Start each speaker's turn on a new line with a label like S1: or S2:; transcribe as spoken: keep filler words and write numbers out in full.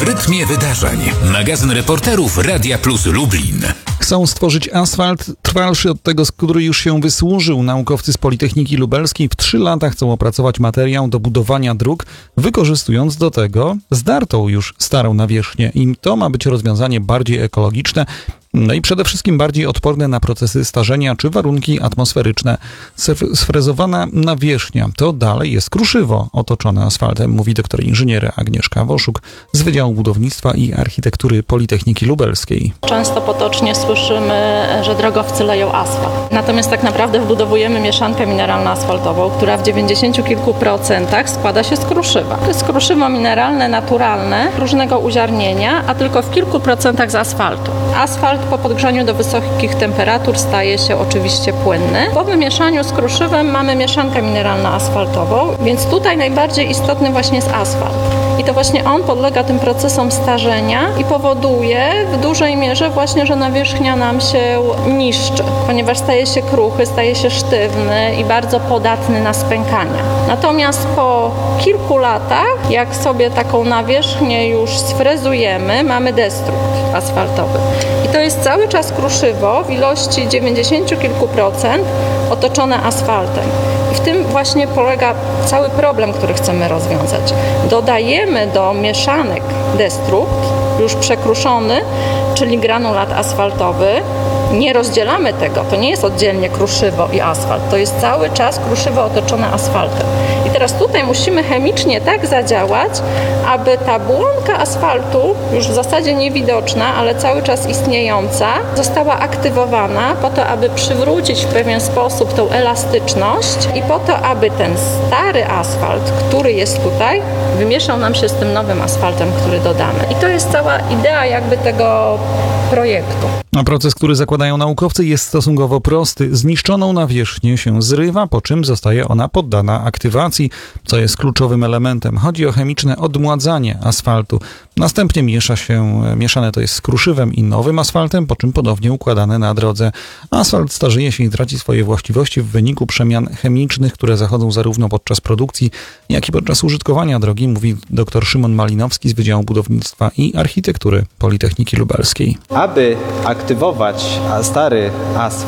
S1: W rytmie wydarzeń. Magazyn reporterów Radia Plus Lublin.
S2: Chcą stworzyć asfalt trwalszy od tego, który już się wysłużył. Naukowcy z Politechniki Lubelskiej w trzy lata chcą opracować materiał do budowania dróg, wykorzystując do tego zdartą już starą nawierzchnię. I to ma być rozwiązanie bardziej ekologiczne, no i przede wszystkim bardziej odporne na procesy starzenia czy warunki atmosferyczne. Sfrezowana nawierzchnia to dalej jest kruszywo otoczone asfaltem, mówi doktor inżynier Agnieszka Woszuk z Wydziału Budownictwa i Architektury Politechniki Lubelskiej.
S3: Często potocznie słyszymy, że drogowcy leją asfalt. Natomiast tak naprawdę wbudowujemy mieszankę mineralno-asfaltową, która w dziewięćdziesięciu kilku procentach składa się z kruszywa. To jest kruszywo mineralne, naturalne, różnego uziarnienia, a tylko w kilku procentach z asfaltu. Asfalt po podgrzaniu do wysokich temperatur staje się oczywiście płynny. Po wymieszaniu z kruszywem mamy mieszankę mineralno-asfaltową, więc tutaj najbardziej istotny właśnie jest asfalt. I to właśnie on podlega tym procesom starzenia i powoduje w dużej mierze właśnie, że nawierzchnia nam się niszczy, ponieważ staje się kruchy, staje się sztywny i bardzo podatny na spękania. Natomiast po kilku latach, jak sobie taką nawierzchnię już sfrezujemy, mamy destrukt asfaltowy. I to jest cały czas kruszywo w ilości dziewięćdziesięciu kilku procent otoczone asfaltem. I w tym właśnie polega cały problem, który chcemy rozwiązać. Dodajemy do mieszanek destrukt, już przekruszony, czyli granulat asfaltowy. Nie rozdzielamy tego, to nie jest oddzielnie kruszywo i asfalt, to jest cały czas kruszywo otoczone asfaltem. I teraz tutaj musimy chemicznie tak zadziałać, aby ta błonka asfaltu, już w zasadzie niewidoczna, ale cały czas istniejąca, została aktywowana po to, aby przywrócić w pewien sposób tą elastyczność i po to, aby ten stary asfalt, który jest tutaj, wymieszał nam się z tym nowym asfaltem, który dodamy. I to jest cała idea jakby tego projektu.
S2: A proces, który zakładają naukowcy, jest stosunkowo prosty. Zniszczoną nawierzchnię się zrywa, po czym zostaje ona poddana aktywacji, co jest kluczowym elementem. Chodzi o chemiczne odmładzanie asfaltu. Następnie miesza się, mieszane to jest z kruszywem i nowym asfaltem, po czym ponownie układane na drodze. Asfalt starzeje się i traci swoje właściwości w wyniku przemian chemicznych, które zachodzą zarówno podczas produkcji, jak i podczas użytkowania drogi, mówi dr Szymon Malinowski z Wydziału Budownictwa i Architektury Politechniki Lubelskiej.
S4: Aby aktywować stary asfalt,